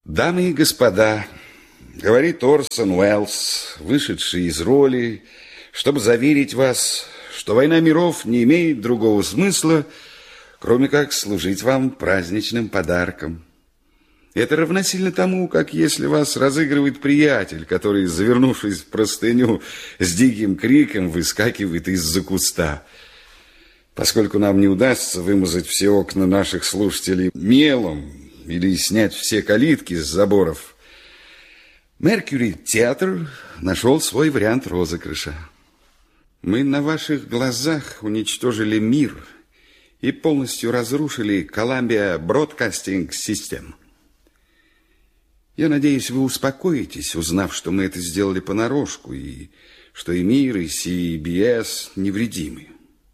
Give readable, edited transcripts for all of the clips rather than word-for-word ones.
Дамы и господа, говорит Орсон Уэллс, вышедший из роли, чтобы заверить вас, что «Война миров» не имеет другого смысла, кроме как служить вам праздничным подарком. Это равносильно тому, как если вас разыгрывает приятель, который, завернувшись в простыню, с диким криком выскакивает из-за куста. Поскольку нам не удастся вымазать все окна наших слушателей мелом или снять все калитки с заборов, Mercury Theatre нашел свой вариант розыгрыша. Мы на ваших глазах уничтожили мир и полностью разрушили Columbia Broadcasting System. Я надеюсь, вы успокоитесь, узнав, что мы это сделали понарошку, и что и мир, и CBS невредимы.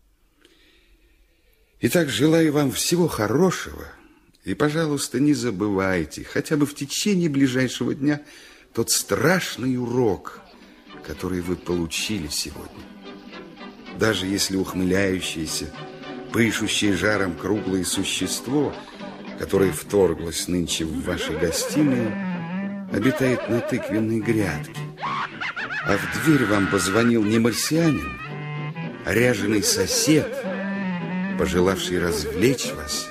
Итак, желаю вам всего хорошего, и, пожалуйста, не забывайте, хотя бы в течение ближайшего дня, тот страшный урок, который вы получили сегодня. Даже если ухмыляющееся, пышущее жаром круглое существо, которое вторглось нынче в вашу гостиную, обитает на тыквенной грядке, а в дверь вам позвонил не марсианин, а ряженый сосед, пожелавший развлечь вас